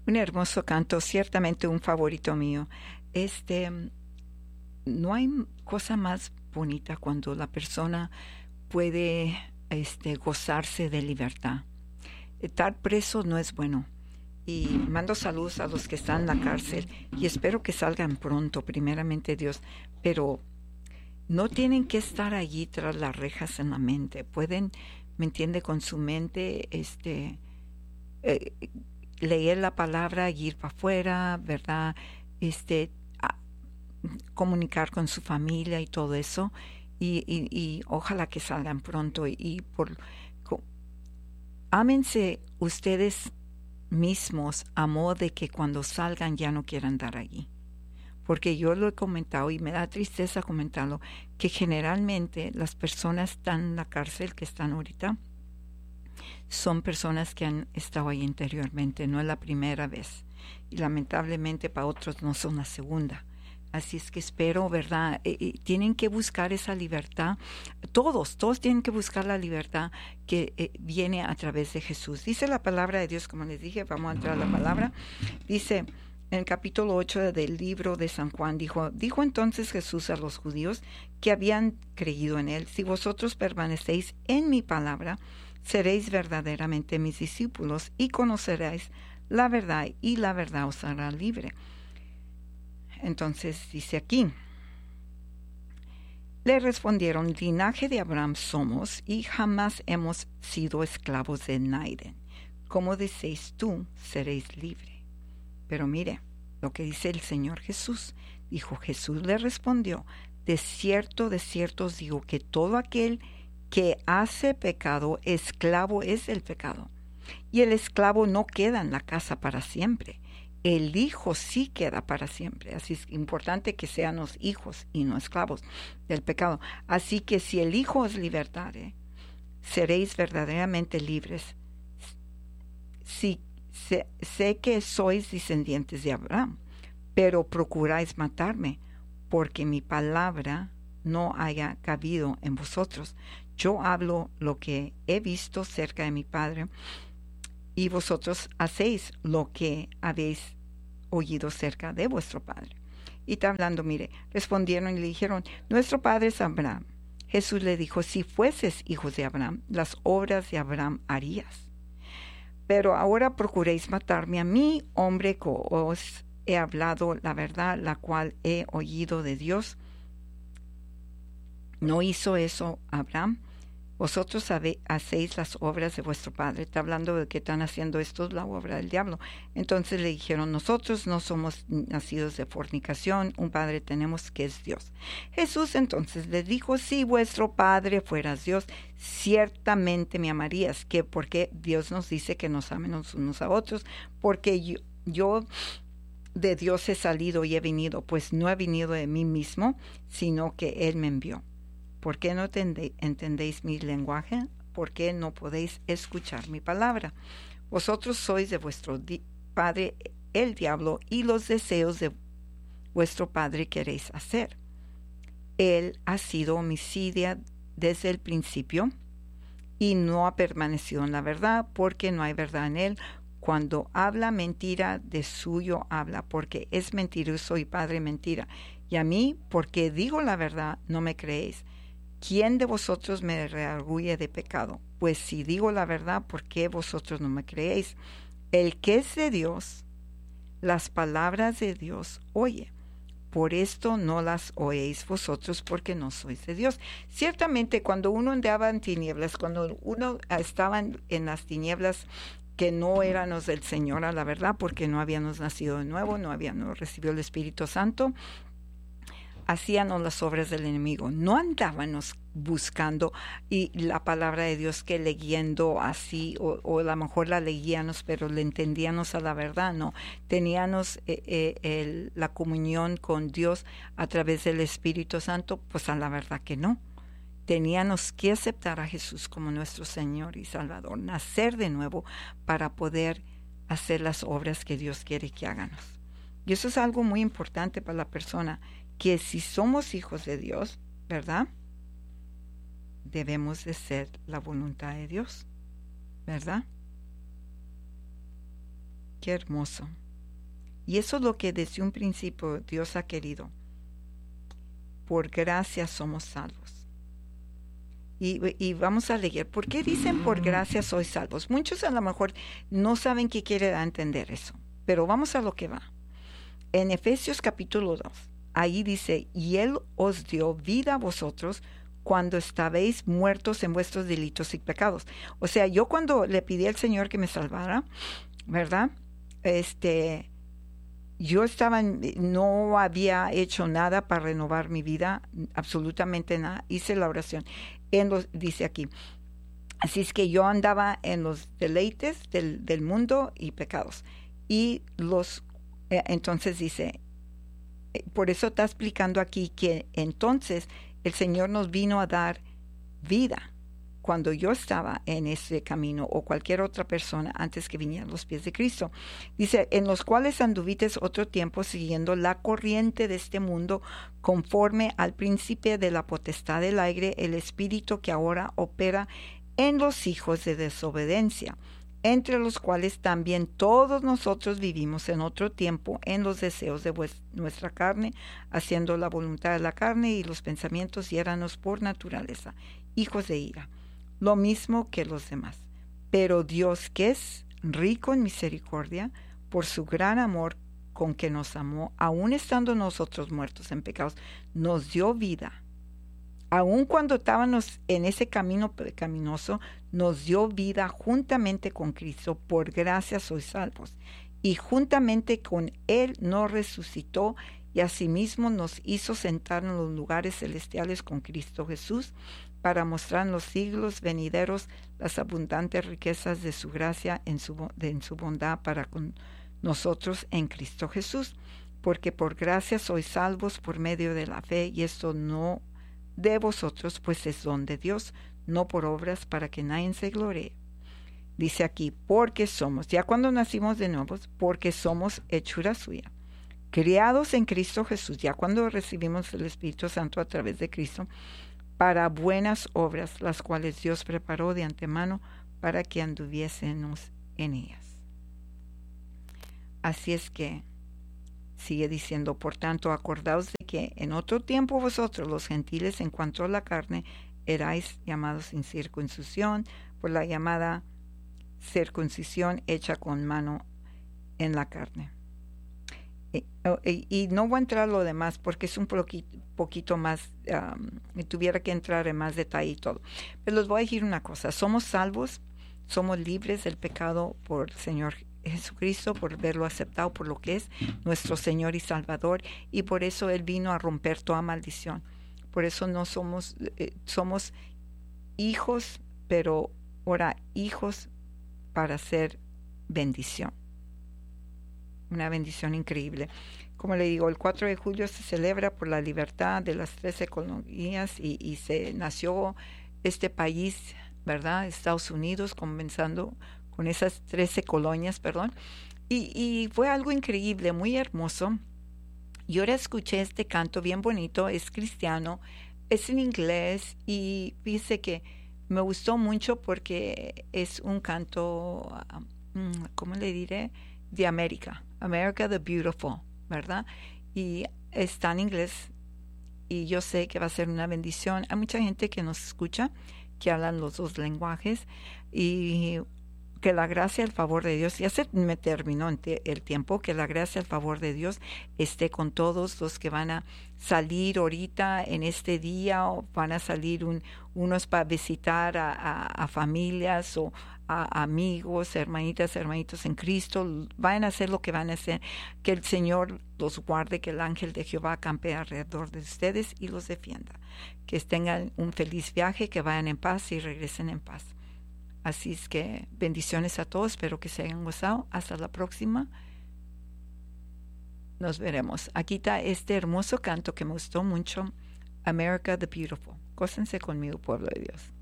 Un hermoso canto, ciertamente un favorito mío. No hay cosa más bonita cuando la persona puede gozarse de libertad. Estar preso no es bueno. Y mando saludos a los que están en la cárcel y espero que salgan pronto, primeramente Dios. Pero no tienen que estar allí tras las rejas en la mente. Pueden, ¿me entiende? Con su mente, leer la palabra, ir para afuera, ¿verdad? A- comunicar con su familia y todo eso. Y ojalá que salgan pronto. Ámense ustedes mismos a modo de que cuando salgan ya no quieran estar allí. Porque yo lo he comentado y me da tristeza comentarlo, que generalmente las personas que están en la cárcel, que están ahorita, son personas que han estado ahí anteriormente, no es la primera vez. Y lamentablemente para otros no son la segunda. Así es que espero, ¿verdad? Tienen que buscar esa libertad. Todos tienen que buscar la libertad que viene a través de Jesús. Dice la palabra de Dios, como les dije, vamos a entrar a la palabra. Dice en el capítulo 8 del libro de San Juan, dijo entonces Jesús a los judíos que habían creído en él: si vosotros permanecéis en mi palabra, seréis verdaderamente mis discípulos y conoceréis la verdad, y la verdad os hará libre. Entonces dice aquí: le respondieron: linaje de Abraham somos y jamás hemos sido esclavos de nadie. ¿Cómo decís tú, seréis libre? Pero mire lo que dice el Señor Jesús. Dijo, Jesús le respondió: de cierto os digo que todo aquel que hace pecado, esclavo es del pecado. Y el esclavo no queda en la casa para siempre. El hijo sí queda para siempre. Así es importante que sean los hijos y no esclavos del pecado. Así que si el hijo os libertare, seréis verdaderamente libres. Si sé que sois descendientes de Abraham, pero procuráis matarme, porque mi palabra no haya cabido en vosotros. Yo hablo lo que he visto cerca de mi Padre, y vosotros hacéis lo que habéis oído cerca de vuestro Padre. Y está hablando, mire, respondieron y le dijeron: nuestro Padre es Abraham. Jesús le dijo: si fueses hijos de Abraham, las obras de Abraham harías. Pero ahora procuréis matarme a mí, hombre, que os he hablado la verdad, la cual he oído de Dios. ¿No hizo eso Abraham? Vosotros hacéis las obras de vuestro padre. Está hablando de que están haciendo esto, la obra del diablo. Entonces le dijeron: nosotros no somos nacidos de fornicación, un padre tenemos que es Dios. Jesús entonces les dijo: si vuestro padre fueras Dios, ciertamente me amarías. ¿Qué? Porque Dios nos dice que nos amemos unos a otros, porque yo de Dios he salido y he venido, pues no he venido de mí mismo, sino que Él me envió. ¿Por qué no entendéis mi lenguaje? ¿Por qué no podéis escuchar mi palabra? Vosotros sois de vuestro padre el diablo, y los deseos de vuestro padre queréis hacer. Él ha sido homicida desde el principio y no ha permanecido en la verdad, porque no hay verdad en él. Cuando habla mentira, de suyo habla, porque es mentiroso y padre mentira. Y a mí, porque digo la verdad, no me creéis. ¿Quién de vosotros me redarguye de pecado? Pues si digo la verdad, ¿por qué vosotros no me creéis? El que es de Dios, las palabras de Dios oye. Por esto no las oéis vosotros, porque no sois de Dios. Ciertamente, cuando uno andaba en tinieblas, cuando uno estaba en las tinieblas, que no éramos del Señor a la verdad, porque no habíamos nacido de nuevo, no habíamos recibido el Espíritu Santo, hacíamos las obras del enemigo. No andábamos buscando y la palabra de Dios que leyendo así, o a lo mejor la leíamos, pero le entendíamos a la verdad, no. Teníamos la comunión con Dios a través del Espíritu Santo, pues a la verdad que no. Teníamos que aceptar a Jesús como nuestro Señor y Salvador, nacer de nuevo para poder hacer las obras que Dios quiere que hagamos. Y eso es algo muy importante para la persona, que si somos hijos de Dios, ¿verdad? Debemos de ser la voluntad de Dios, ¿verdad? qué hermoso. Y eso es lo que desde un principio Dios ha querido. Por gracia somos salvos. Y vamos a leer, ¿por qué dicen por gracia sois salvos? Muchos a lo mejor no saben qué quiere dar a entender eso, pero vamos a lo que va. En Efesios capítulo 2, ahí dice, y Él os dio vida a vosotros cuando estabais muertos en vuestros delitos y pecados. O sea, yo cuando le pedí al Señor que me salvara, ¿verdad? Yo no había hecho nada para renovar mi vida, absolutamente nada. Hice la oración. Dice aquí, así es que yo andaba en los deleites del mundo y pecados. Y entonces dice, por eso está explicando aquí que entonces el Señor nos vino a dar vida cuando yo estaba en ese camino o cualquier otra persona antes que vinieran los pies de Cristo. Dice, en los cuales anduvites otro tiempo siguiendo la corriente de este mundo conforme al príncipe de la potestad del aire, el espíritu que ahora opera en los hijos de desobediencia, entre los cuales también todos nosotros vivimos en otro tiempo en los deseos de nuestra carne, haciendo la voluntad de la carne y los pensamientos, y éramos por naturaleza hijos de ira, lo mismo que los demás. Pero Dios, que es rico en misericordia, por su gran amor con que nos amó, aun estando nosotros muertos en pecados, nos dio vida. Aun cuando estábamos en ese camino pecaminoso, nos dio vida juntamente con Cristo. Por gracia sois salvos. Y juntamente con Él nos resucitó y asimismo nos hizo sentar en los lugares celestiales con Cristo Jesús, para mostrar en los siglos venideros las abundantes riquezas de su gracia en su bondad para con nosotros en Cristo Jesús. Porque por gracia sois salvos por medio de la fe, y esto no de vosotros, pues es don de Dios, no por obras, para que nadie se gloríe. Dice aquí, porque somos, ya cuando nacimos de nuevo, porque somos hechura suya, criados en Cristo Jesús, ya cuando recibimos el Espíritu Santo a través de Cristo, para buenas obras, las cuales Dios preparó de antemano para que anduviésemos en ellas. Así es que sigue diciendo, por tanto, acordaos de que en otro tiempo vosotros, los gentiles, en cuanto a la carne, erais llamados sin circuncisión, por la llamada circuncisión hecha con mano en la carne. Y no voy a entrar a lo demás porque es un poquito más, tuviera que entrar en más detalle y todo. Pero les voy a decir una cosa, somos salvos, somos libres del pecado por el Señor Jesucristo, por verlo aceptado por lo que es nuestro Señor y Salvador, y por eso Él vino a romper toda maldición. Por eso no somos hijos, pero ahora hijos para ser bendición. Una bendición increíble. Como le digo, el 4 de julio se celebra por la libertad de las 13 colonias y se nació este país, ¿verdad? Estados Unidos, comenzando con esas 13 colonias, perdón. Y fue algo increíble, muy hermoso. Y ahora escuché este canto bien bonito, es cristiano, es en inglés y fíjese que me gustó mucho porque es un canto, ¿cómo le diré? De América, America the Beautiful, ¿verdad? Y está en inglés y yo sé que va a ser una bendición. Hay mucha gente que nos escucha, que hablan los dos lenguajes, y que la gracia y el favor de Dios, ya se me terminó el tiempo, que la gracia y el favor de Dios esté con todos los que van a salir ahorita en este día, o van a salir unos para visitar a familias o a amigos, hermanitas, hermanitos en Cristo. Van a hacer lo que van a hacer, que el Señor los guarde, que el ángel de Jehová acampe alrededor de ustedes y los defienda, que tengan un feliz viaje, que vayan en paz y regresen en paz. Así es que bendiciones a todos, espero que se hayan gozado. Hasta la próxima. Nos veremos. Aquí está este hermoso canto que me gustó mucho, America the Beautiful. Gócense conmigo, pueblo de Dios.